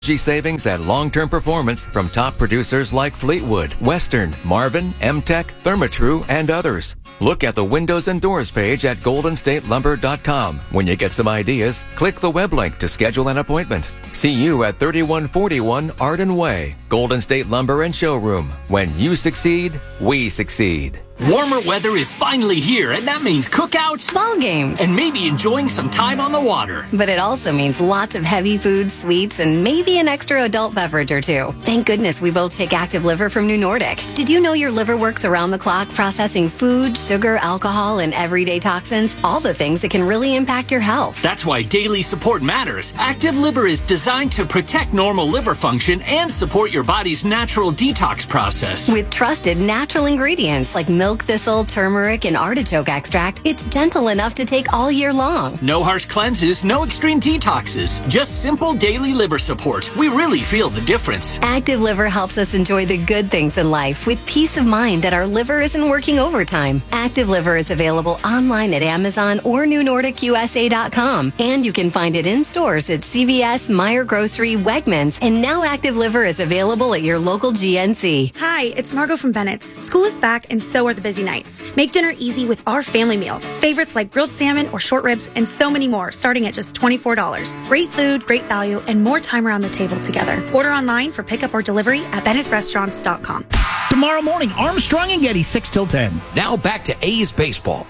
savings and long-term performance from top producers like Fleetwood, Western, Marvin, M-Tech, Therma-Tru, and others. Look at the windows and doors page at goldenstatelumber.com. When you get some ideas, click the web link to schedule an appointment. See you at 3141 Arden Way, Golden State Lumber and Showroom. When you succeed, we succeed. Warmer weather is finally here, and that means cookouts, ball games, and maybe enjoying some time on the water. But it also means lots of heavy foods, sweets, and maybe an extra adult beverage or two. Thank goodness we both take Active Liver from New Nordic. Did you know your liver works around the clock processing food, sugar, alcohol, and everyday toxins? All the things that can really impact your health. That's why daily support matters. Active Liver is designed to protect normal liver function and support your body's natural detox process. With trusted natural ingredients like milk thistle, turmeric, and artichoke extract, it's gentle enough to take all year long. No harsh cleanses, no extreme detoxes. Just simple daily liver support. We really feel the difference. Active Liver helps us enjoy the good things in life with peace of mind that our liver isn't working overtime. Active Liver is available online at Amazon or NewNordicUSA.com. And you can find it in stores at CVS, Meijer Grocery, Wegmans, and now Active Liver is available at your local GNC. Hi, it's Margot from Bennett's. School is back and so are the busy nights. Make dinner easy with our family meals. Favorites like grilled salmon or short ribs and so many more, starting at just $24. Great food, great value, and more time around the table together. Order online for pickup or delivery at Bennett'sRestaurants.com. Tomorrow morning, Armstrong and Getty, 6 till 10. Now back to A's baseball.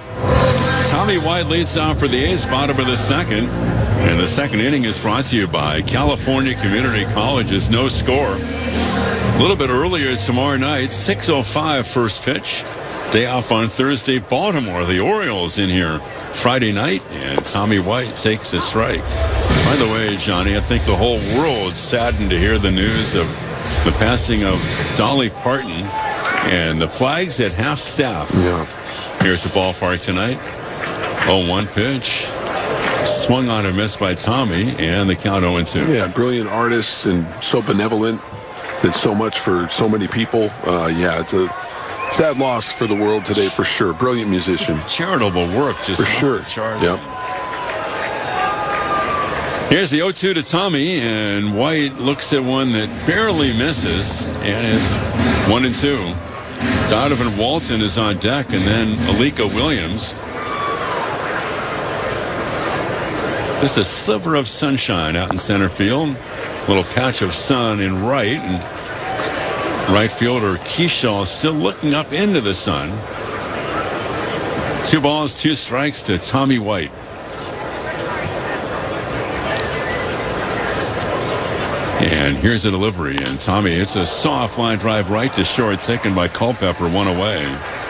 Tommy White leads off for the A's, bottom of the second. And the second inning is brought to you by California Community College's No Score. A little bit earlier tomorrow night, 6:05 first pitch. Day off on Thursday. Baltimore, the Orioles in here Friday night, and Tommy White takes a strike. By the way, Johnny, I think the whole world's saddened to hear the news of the passing of Dolly Parton, and the flags at half staff here at the ballpark tonight. 0-1 pitch. Swung on and missed by Tommy, and the count 0-2. Yeah, brilliant artist and so benevolent. Did so much for so many people. It's a sad loss for the world today for sure. Brilliant musician. Charitable work, just for sure. Yep. Here's the 0-2 to Tommy, and White looks at one that barely misses, and it's 1-2. Donovan Walton is on deck, and then Alika Williams. Just a sliver of sunshine out in center field. Little patch of sun in right, and right fielder Keyshaw still looking up into the sun. 2 balls, 2 strikes to Tommy White. And here's a delivery, and Tommy, it's a soft line drive right to short, taken by Culpepper, 1 away.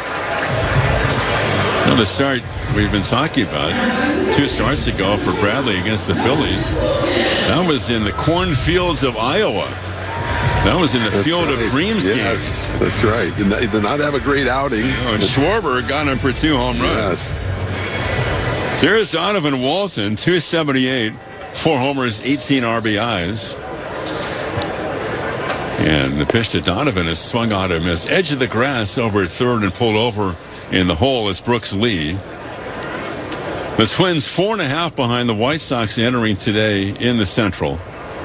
Now the start we've been talking about, 2 starts ago for Bradley against the Phillies. That was in the cornfields of Iowa. That was in the Field of Dreams game. Yes, that's right. Did not have a great outing. And Schwarber got him for 2 home runs. Yes. There's Donovan Walton, 278, 4 homers, 18 RBIs. And the pitch to Donovan is swung on and missed. Edge of the grass over at third and pulled over in the hole is Brooks Lee. The Twins 4.5 behind the White Sox entering today in the Central.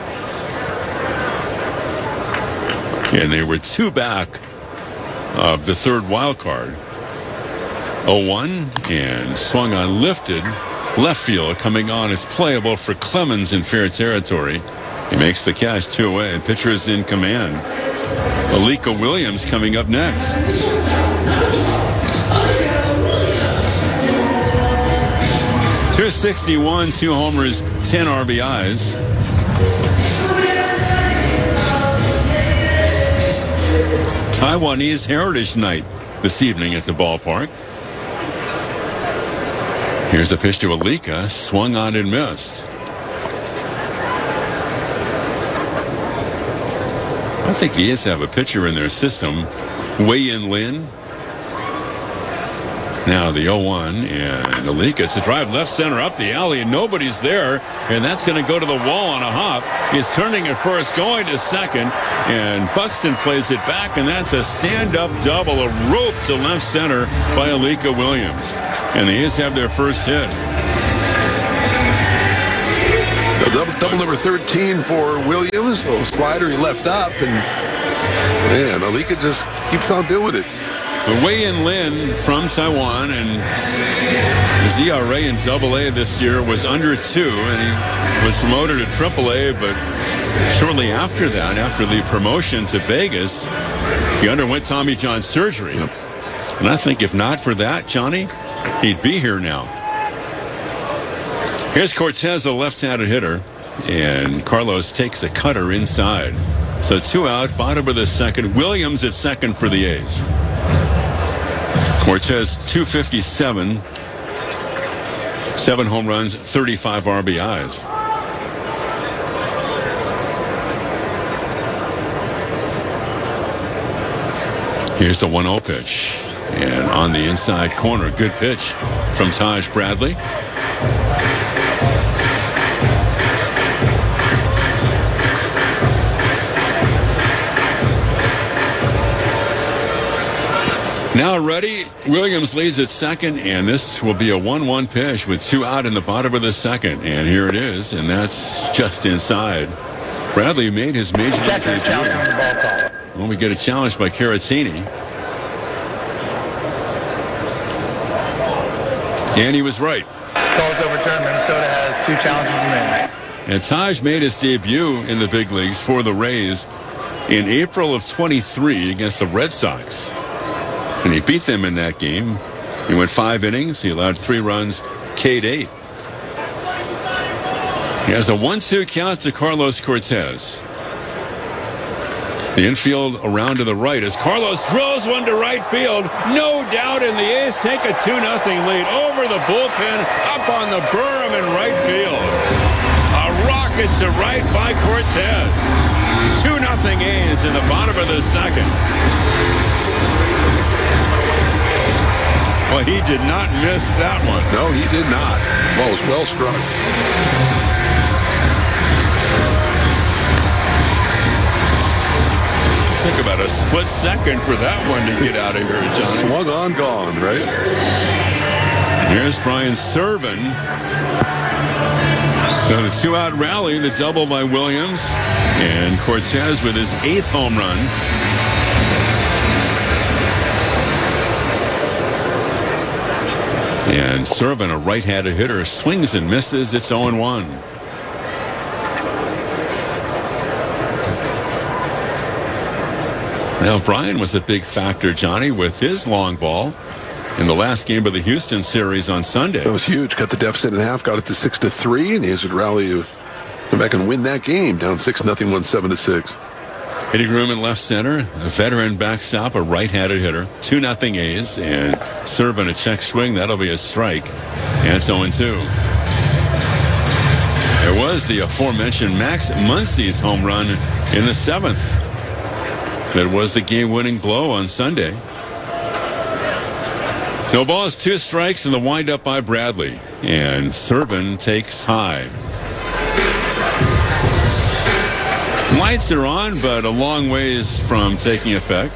And they were 2 back of the third wild card. 0-1 and swung on, lifted. Left field coming on. It's playable for Clemens in fair territory. He makes the catch 2 away. Pitcher is in command. Alika Williams coming up next. .261, 2 homers, 10 RBIs. Taiwanese Heritage Night this evening at the ballpark. Here's a pitch to Alika, swung on and missed. I think the A's have a pitcher in their system, Wei-Yin Lin. Now the 0-1, and Alika, it's a drive left center up the alley, and nobody's there, and that's going to go to the wall on a hop. He's turning at first, going to second, and Buxton plays it back, and that's a stand-up double, a rope to left center by Alika Williams. And the A's have their first hit. double number 13 for Williams. A little slider he left up, and man, Alika just keeps on doing it. The Wei-Yin Lin from Taiwan, and his ERA in AA this year was under 2, and he was promoted to AAA, but shortly after that, after the promotion to Vegas, he underwent Tommy John surgery. Yep. And I think if not for that, Johnny, he'd be here now. Here's Cortez, the left-handed hitter, and Carlos takes a cutter inside. So 2 out, bottom of the second. Williams at second for the A's. Cortez, 257, 7 home runs, 35 RBIs. Here's the 1-0 pitch. And on the inside corner, good pitch from Taj Bradley. Now ready, Williams leads at second, and this will be a 1-1 pitch with 2 out in the bottom of the second. And here it is, and that's just inside. Bradley made his major league debut. When we get a challenge by Caratini. And he was right. Call is overturned. Minnesota has 2 challenges remaining. And Taj made his debut in the big leagues for the Rays in April of 23 against the Red Sox. And he beat them in that game. He went 5 innings. He allowed 3 runs, K'd 8. He has a 1-2 count to Carlos Cortez. The infield around to the right as Carlos drills one to right field. No doubt, and the A's take a 2-0 lead over the bullpen, up on the berm in right field. A rocket to right by Cortez. 2-0 A's in the bottom of the second. Well, he did not miss that one. No, he did not. Well, it was well struck. Took about a split second for that one to get out of here, Johnny. Swung on, gone, right? Here's Brian Serven. So the 2-out rally, the double by Williams, and Cortez with his 8th home run. And Serven, a right-handed hitter, swings and misses. It's 0-1. Now, Brian was a big factor, Johnny, with his long ball in the last game of the Houston series on Sunday. It was huge. Cut the deficit in half, got it to 6-3, and he has a rally to come back and win that game. Down 6-0, won 7-6. Hitting room in left center, a veteran backstop, a right-handed hitter. 2-0 A's, and Serven a check swing. That'll be a strike. And it's 0-2. There was the aforementioned Max Muncy's home run in the 7th. That was the game-winning blow on Sunday. No balls, 2 strikes, and the windup by Bradley. And Serven takes high. Lights are on, but a long ways from taking effect.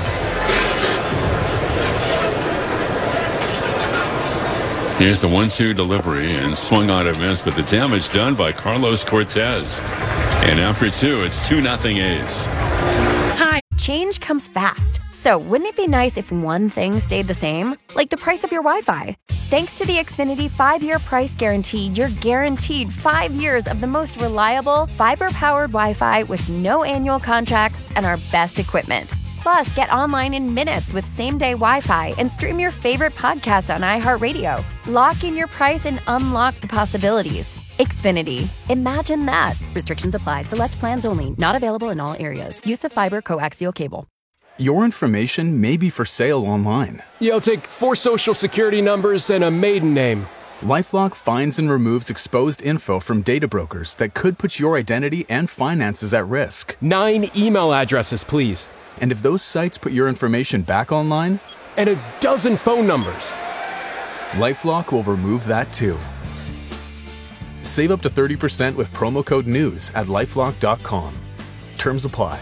Here's the 1-2 delivery, and swung on a miss, but the damage done by Carlos Cortez. And after 2, it's 2-0 A's. Change comes fast. So wouldn't it be nice if one thing stayed the same? Like the price of your Wi-Fi. Thanks to the Xfinity 5-year price guarantee, you're guaranteed 5 years of the most reliable, fiber-powered Wi-Fi with no annual contracts and our best equipment. Plus, get online in minutes with same-day Wi-Fi and stream your favorite podcast on iHeartRadio. Lock in your price and unlock the possibilities. Xfinity. Imagine that. Restrictions apply. Select plans only. Not available in all areas. Use of fiber coaxial cable. Your information may be for sale online. Yeah, I'll take 4 social security numbers and a maiden name. LifeLock finds and removes exposed info from data brokers that could put your identity and finances at risk. 9 email addresses, please. And if those sites put your information back online? And a dozen phone numbers. LifeLock will remove that too. Save up to 30% with promo code NEWS at LifeLock.com. Terms apply.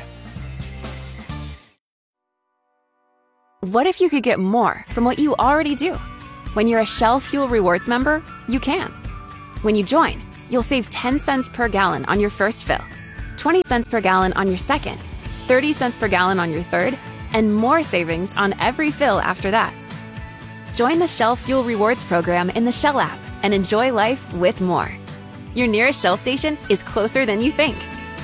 What if you could get more from what you already do? When you're a Shell Fuel Rewards member, you can. When you join, you'll save 10 cents per gallon on your first fill, 20 cents per gallon on your second, 30 cents per gallon on your third, and more savings on every fill after that. Join the Shell Fuel Rewards program in the Shell app and enjoy life with more. Your nearest Shell station is closer than you think.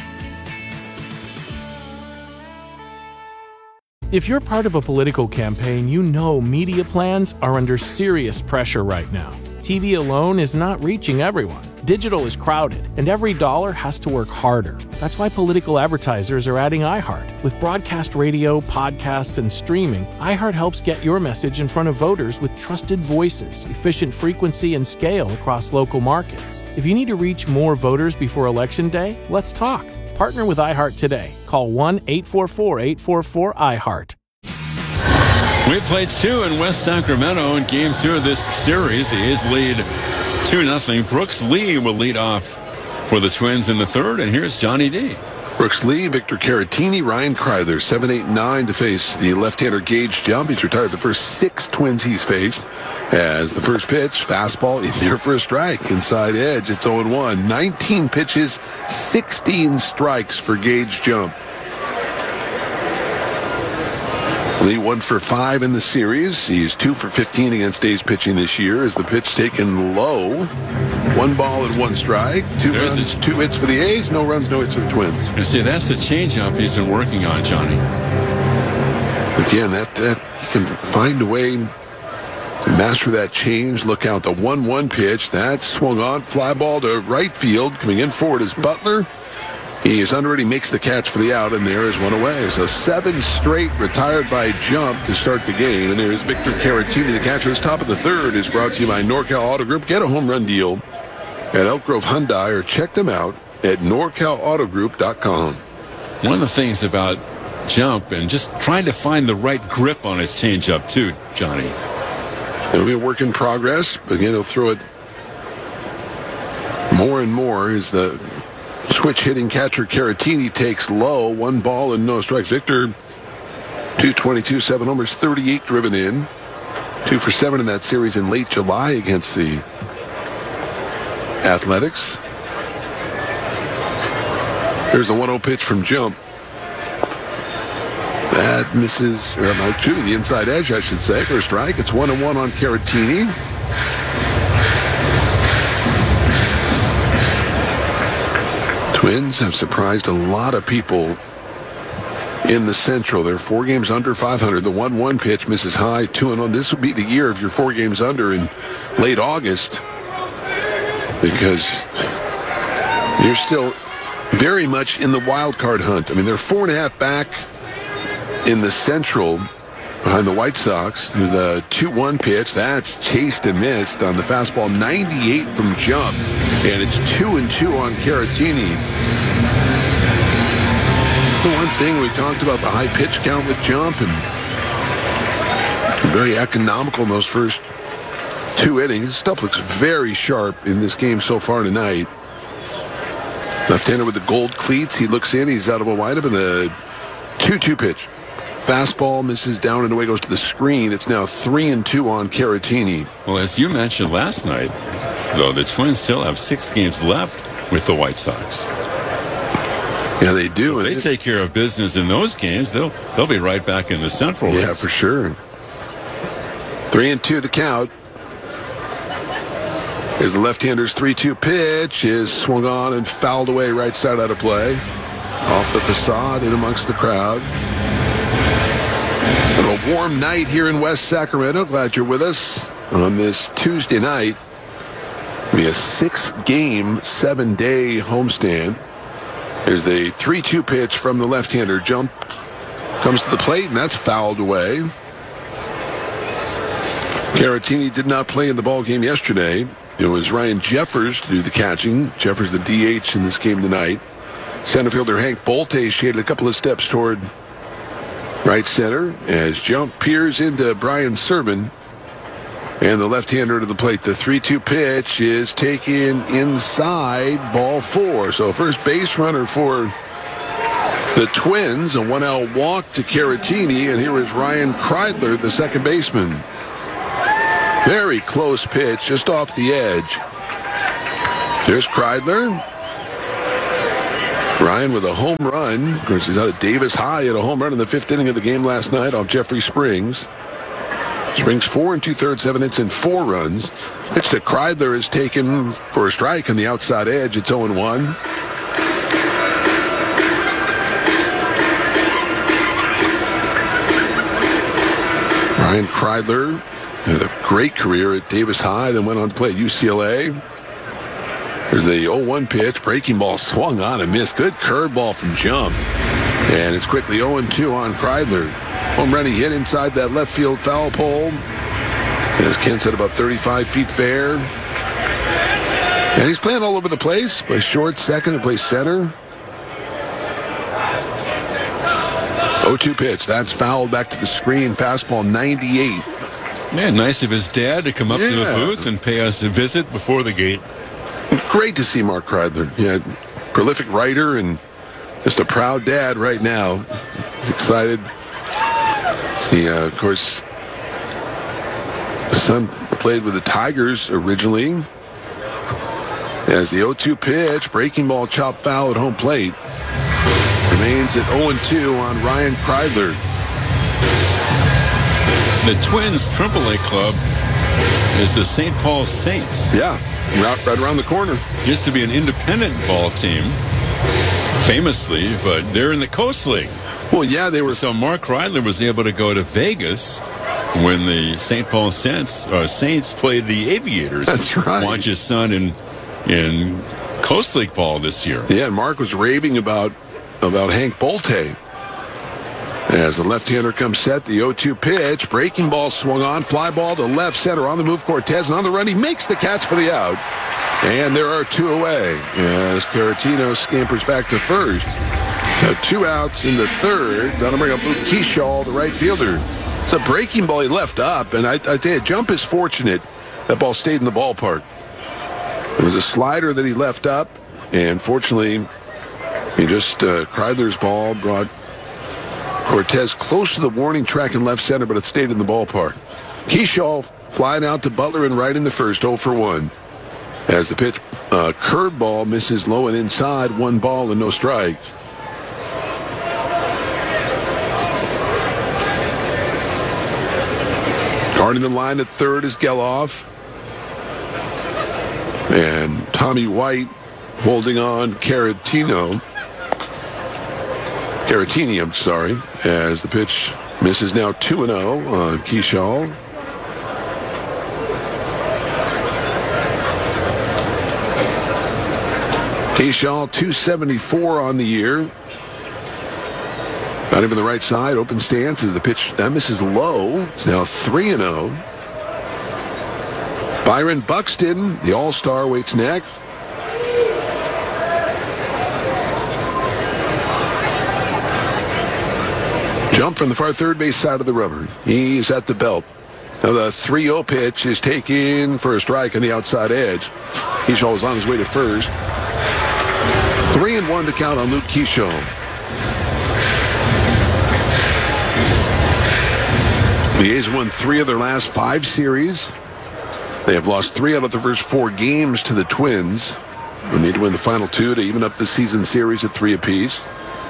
If you're part of a political campaign, you know media plans are under serious pressure right now. TV alone is not reaching everyone. Digital is crowded, and every dollar has to work harder. That's why political advertisers are adding iHeart. With broadcast radio, podcasts, and streaming, iHeart helps get your message in front of voters with trusted voices, efficient frequency, and scale across local markets. If you need to reach more voters before Election Day, let's talk. Partner with iHeart today. Call 1-844-844-iHeart. We played 2 in West Sacramento in Game 2 of this series. The A's lead 2-0. Brooks Lee will lead off for the Twins in the third, and here's Johnny D. Brooks Lee, Victor Caratini, Ryan Kreidler, 7, 8, 9 to face the left-hander Gage Jump. He's retired the first 6 Twins he's faced. As the first pitch, fastball in there for a strike. Inside edge, it's 0-1. 19 pitches, 16 strikes for Gage Jump. Lee 1 for 5 in the series. He's 2 for 15 against A's pitching this year. As the pitch taken low, 1 ball and 1 strike. 2 runs, 2 hits for the A's. No runs, no hits for the Twins. You see, that's the changeup he's been working on, Johnny. Again, that he can find a way to master that change. Look out, the 1-1 pitch. That swung on. Fly ball to right field. Coming in forward is Butler. He is under it. He makes the catch for the out, and there is 1 away. So 7 straight retired by Jump to start the game. And there's Victor Caratini, the catcher. This top of the third is brought to you by NorCal Auto Group. Get a home run deal at Elk Grove Hyundai, or check them out at NorCalAutoGroup.com. One of the things about Jump and just trying to find the right grip on his changeup too, Johnny. It'll be a work in progress, but again, he'll throw it more and more as the switch hitting catcher Caratini takes low. 1 ball and no strikes. Victor, 222, 7 homers, 38 driven in. 2 for 7 in that series in late July against the Athletics. There's a 1-0 pitch from Jump. That misses, or the inside edge, I should say, for a strike. It's 1-1 on Caratini. Twins have surprised a lot of people in the Central. They're 4 games under 500. The 1-1 pitch misses high, 2-1. This would be the year if you're 4 games under in late August, because you're still very much in the wild card hunt. I mean, they're 4.5 back in the Central behind the White Sox. There's the 2-1 pitch. That's chased and missed on the fastball. 98 from Jump. And it's 2-2 on Caratini. So one thing, we talked about the high pitch count with Jump, and very economical in those first 2 innings. Stuff looks very sharp in this game so far tonight. Left-hander with the gold cleats. He looks in. He's out of a windup, and the 2-2 pitch. Fastball misses down and away, goes to the screen. It's now 3-2 on Caratini. Well, as you mentioned last night, though, the Twins still have 6 games left with the White Sox. Yeah, they do. So if they take care of business in those games, they'll be right back in the Central race. Yeah, for sure. 3-2 the count. As the left-hander's 3-2 pitch is swung on and fouled away, right side out of play. Off the facade, in amongst the crowd. A warm night here in West Sacramento. Glad you're with us on this Tuesday night. It'll be a 6-game, 7-day homestand. There's the 3-2 pitch from the left-hander. Jump comes to the plate, and that's fouled away. Caratini did not play in the ball game yesterday. It was Ryan Jeffers to do the catching. Jeffers the DH in this game tonight. Center fielder Hank Bolte shaded a couple of steps toward right center as Jump peers into Brian Serven. And the left-hander to the plate. The 3-2 pitch is taken inside, ball 4. So first base runner for the Twins. A 1-out walk to Caratini. And here is Ryan Kreidler, the second baseman. Very close pitch, just off the edge. There's Kreidler. Ryan with a home run. Of course, he's out of Davis High at a home run in the 5th inning of the game last night off Jeffrey Springs. Springs 4 2/3, 7 hits, and 4 runs. Pitch to Kreidler is taken for a strike on the outside edge. It's 0-1. Ryan Kreidler had a great career at Davis High, then went on to play at UCLA. There's the 0-1 pitch. Breaking ball swung on and missed. Good curveball from Jump. And it's quickly 0-2 on Kreidler. Home run he hit inside that left field foul pole. As Ken said, about 35 feet fair. And he's playing all over the place. Plays short, second, and plays center. 0-2 pitch. That's fouled back to the screen. Fastball 98. Man, nice of his dad to come up to the booth and pay us a visit before the gate. Great to see Mark Kreidler. Yeah, prolific writer and just a proud dad right now. He's excited. He, of course, his son played with the Tigers originally. As the 0-2 pitch, breaking ball chopped foul at home plate. Remains at 0-2 on Ryan Kreidler. The Twins AAA club is the St. Paul Saints. Yeah, right around the corner. Used to be an independent ball team, famously, but they're in the Coast League. Well, yeah, they were. So Mark Kreidler was able to go to Vegas when the St. Paul Saints played the Aviators. That's right. Watch his son in Coast League ball this year. Yeah, and Mark was raving about Hank Bolte. As the left-hander comes set, the 0-2 pitch, breaking ball swung on, fly ball to left center, on the move Cortez, and on the run he makes the catch for the out. And there are 2 away as Caratino scampers back to first. Now 2 outs in the 3rd. That'll bring up Luke Keyshaw, the right fielder. It's a breaking ball he left up, and I tell you, Jump is fortunate that ball stayed in the ballpark. It was a slider that he left up, and fortunately, he just Kreidler's ball brought Cortez close to the warning track in left center, but it stayed in the ballpark. Keyshaw flying out to Butler and right in the first, 0 for 1. As the pitch, curveball misses low and inside, 1 ball and no strikes. Guarding the line at third is Geloff. And Tommy White holding on Caratini, I'm sorry, as the pitch misses now 2-0 on Keyshaw. Keyshaw 274 on the year. Got him in the right side, open stance as the pitch that misses low. It's now 3-0. Byron Buxton, the All-Star, waits next. Jump from the far third base side of the rubber. He's at the belt. Now the 3-0 pitch is taken for a strike on the outside edge. Keyshaw is on his way to first. 3-1 the count on Luke Keyshaw. The A's won 3 of their last 5 series. They have lost 3 out of the first 4 games to the Twins. They need to win the final 2 to even up the season series at 3 apiece.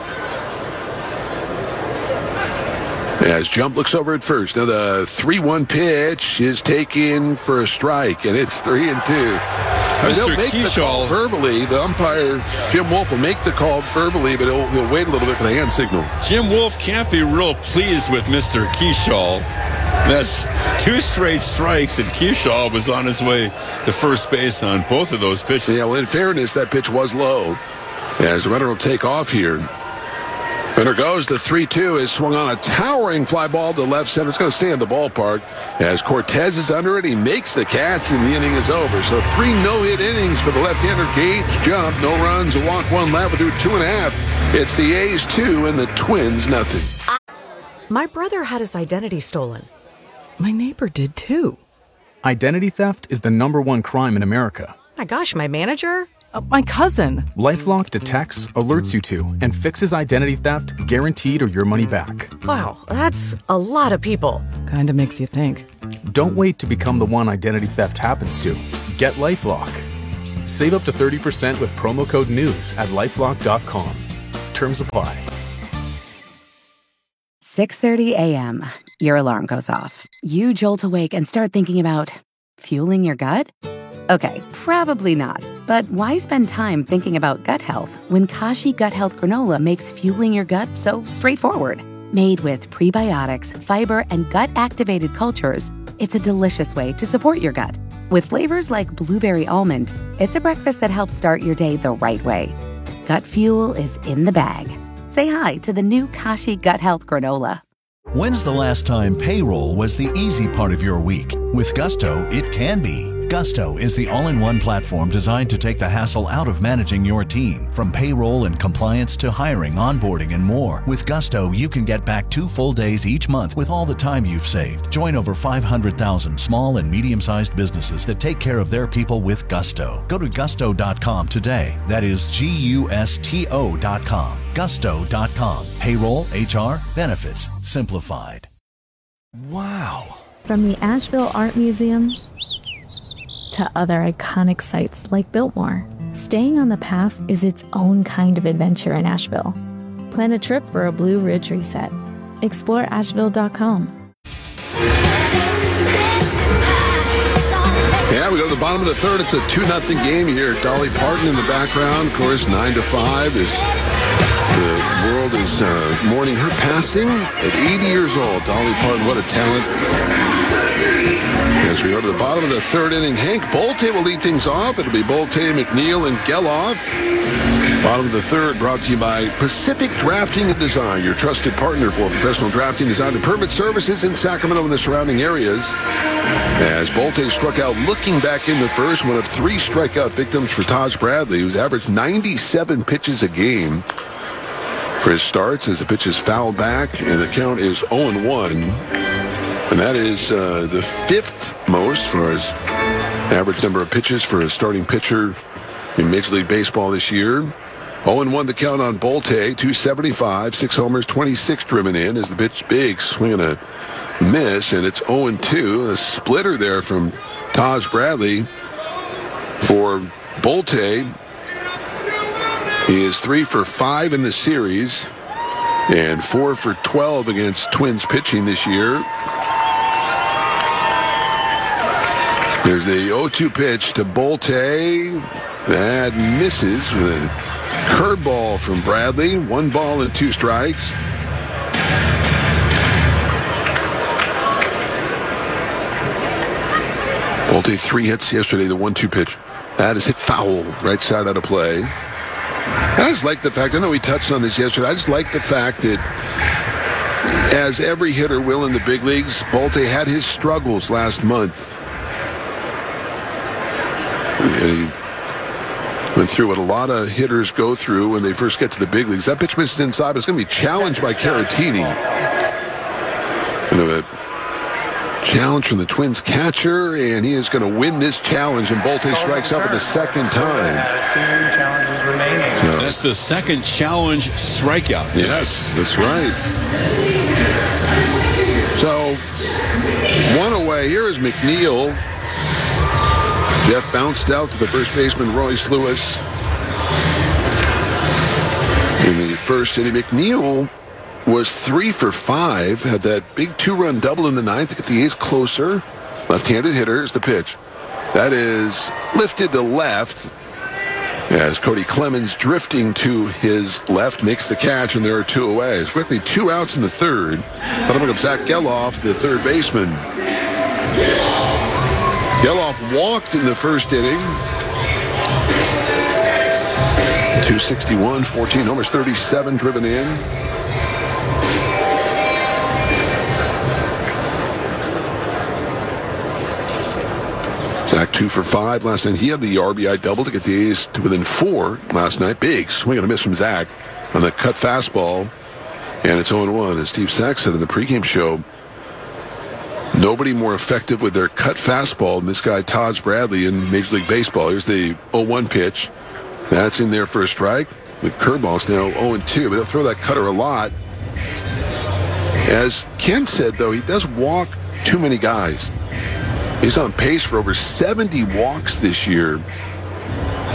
As Jump looks over at first. Now the 3-1 pitch is taken for a strike, and it's 3-2. They'll make the call verbally. The umpire, Jim Wolf, will make the call verbally, but he'll wait a little bit for the hand signal. Jim Wolf can't be real pleased with Mr. Keyshaw. That's 2 straight strikes, and Keyshaw was on his way to first base on both of those pitches. Yeah, well, in fairness, that pitch was low. As the runner will take off here. Runner goes, the 3-2 is swung on a towering fly ball to left center. It's going to stay in the ballpark. As Cortez is under it, he makes the catch, and the inning is over. So 3 no-hit innings for the left-hander Gage Jump. No runs, a walk, 1 left. We'll do 2.5. It's the A's 2 and the Twins nothing. My brother had his identity stolen. My neighbor did too. Identity theft is the #1 crime in America. My gosh, my manager? My cousin. LifeLock detects, alerts you to, and fixes identity theft guaranteed or your money back. Wow, that's a lot of people. Kinda makes you think. Don't wait to become the one identity theft happens to. Get LifeLock. Save up to 30% with promo code NEWS at LifeLock.com. Terms apply. 6:30 a.m. Your alarm goes off. You jolt awake and start thinking about fueling your gut? Okay, probably not. But why spend time thinking about gut health when Kashi Gut Health Granola makes fueling your gut so straightforward? Made with prebiotics, fiber, and gut-activated cultures, it's a delicious way to support your gut. With flavors like blueberry almond, it's a breakfast that helps start your day the right way. Gut fuel is in the bag. Say hi to the new Kashi Gut Health Granola. When's the last time payroll was the easy part of your week? With Gusto, it can be. Gusto is the all-in-one platform designed to take the hassle out of managing your team. From payroll and compliance to hiring, onboarding, and more. With Gusto, you can get back 2 full days each month with all the time you've saved. Join over 500,000 small and medium-sized businesses that take care of their people with Gusto. Go to gusto.com today. That is GUSTO.com. Gusto.com. Payroll, HR, benefits, simplified. Wow. From the Asheville Art Museum to other iconic sites like Biltmore, staying on the path is its own kind of adventure in Asheville. Plan a trip for a Blue Ridge reset. Explore Asheville.com. Yeah, we go to the bottom of the third. It's a 2-0 game here. Dolly Parton in the background. Of course, 9-5 is the world is mourning her passing at 80 years old. Dolly Parton, what a talent. As we go to the bottom of the third inning, Hank Bolte will lead things off. It'll be Bolte, McNeil, and Geloff. Bottom of the third brought to you by Pacific Drafting and Design, your trusted partner for professional drafting, design, and permit services in Sacramento and the surrounding areas. As Bolte struck out looking back in the first, one of 3 strikeout victims for Taj Bradley, who's averaged 97 pitches a game for his starts as the pitch is fouled back, and the count is 0-1. And that is the 5th most for his average number of pitches for a starting pitcher in Major League Baseball this year. 0-1 the count on Bolte, 275, 6 homers, 26 driven in as the pitch big, swing and a miss, and it's 0-2. A splitter there from Taj Bradley for Bolte. He is 3 for 5 in the series and 4 for 12 against Twins pitching this year. There's the 0-2 pitch to Bolte. That misses with a curveball from Bradley. 1 ball and 2 strikes. Bolte 3 hits yesterday, the 1-2 pitch. That is hit foul, right side out of play. I just like the fact, I know we touched on this yesterday, I just like the fact that as every hitter will in the big leagues, Bolte had his struggles last month. And he went through what a lot of hitters go through when they first get to the big leagues. That pitch misses inside, but it's going to be challenged by Caratini. Kind of a challenge from the Twins catcher, and he is going to win this challenge, and Bolte strikes out for the second time. 2 challenges remaining. So that's the second challenge strikeout. Yes, that's right. So, 1 away. Here is McNeil. Jeff bounced out to the first baseman, Royce Lewis. In the first inning, McNeil was 3 for 5, had that big 2-run double in the ninth to get the A's closer. Left-handed hitter is the pitch. That is lifted to left as Cody Clemens, drifting to his left, makes the catch, and there are 2 away. It's quickly 2 outs in the third. Bottom of Zach Geloff, the third baseman. Geloff walked in the first inning. 261, 14 homers, 37 driven in. Zach 2 for 5 last night. He had the RBI double to get the A's to within 4 last night. Big swing and a miss from Zach on the cut fastball. And it's 0-1. As Steve Sachs said in the pregame show, nobody more effective with their cut fastball than this guy, Taj Bradley, in Major League Baseball. Here's the 0-1 pitch. That's in there for a strike. The curveball's now 0-2, but he'll throw that cutter a lot. As Ken said, though, he does walk too many guys. He's on pace for over 70 walks this year.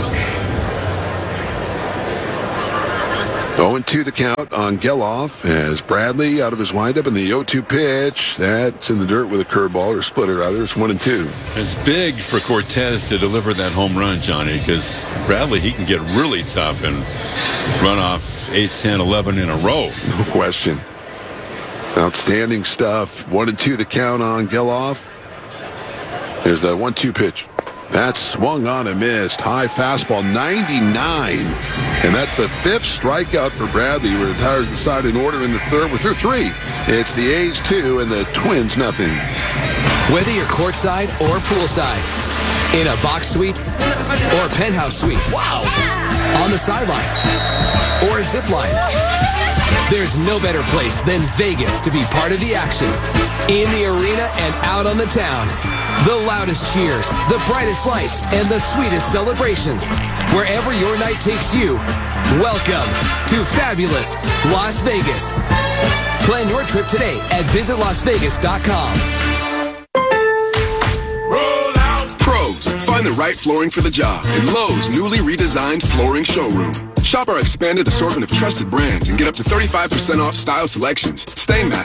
0-2 the count on Geloff as Bradley out of his windup, and the 0-2 pitch. That's in the dirt with a curveball, or splitter rather. It's 1-2. It's big for Cortez to deliver that home run, Johnny, because Bradley, he can get really tough and run off 8, 10, 11 in a row. No question. Outstanding stuff. 1-2 the count on Geloff. Here's the 1-2 pitch. That's swung on and missed. High fastball, 99. And that's the 5th strikeout for Bradley, who retires the side in order in the third. We're through 3. It's the A's 2 and the Twins nothing. Whether you're courtside or poolside, in a box suite or penthouse suite, wow, on the sideline or a zip line, there's no better place than Vegas to be part of the action. In the arena and out on the town. The loudest cheers, the brightest lights, and the sweetest celebrations. Wherever your night takes you, welcome to fabulous Las Vegas. Plan your trip today at visitlasvegas.com. Pros, find the right flooring for the job in Lowe's newly redesigned flooring showroom. Shop our expanded assortment of trusted brands and get up to 35% off style selections, Stainmaster,